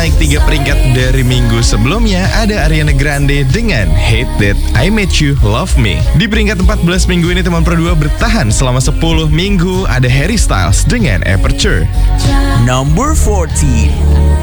naik 3 peringkat dari minggu sebelumnya ada Ariana Grande dengan Hate That I Made You Love Me. Di peringkat 14 minggu ini teman Pro 2 bertahan selama 10 minggu ada Harry Styles dengan Aperture. Number 14.